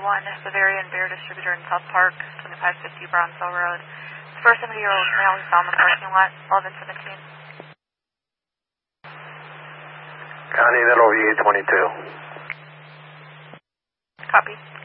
Bavarian Beer Distributor in South Park, 2550 Bronzeville Road. For a 70-year-old male who's found in the parking lot, 1117. Connie, that'll be 822. Copy.